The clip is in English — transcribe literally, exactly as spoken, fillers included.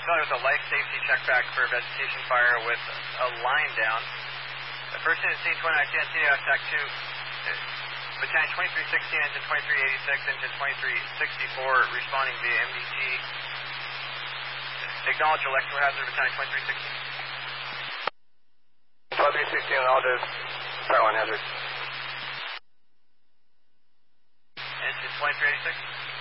familiar with a life safety check back for vegetation fire with a line down. The first unit scene twenty-nine ten, C D F TAC two, Battalion twenty-three sixteen, engine twenty-three eighty-six, engine twenty-three sixty-four, responding via M D T. Acknowledge electrical hazard, Battalion twenty-three sixteen. twenty-three sixteen, I'll do power line hazard. Engine twenty-three eighty-six.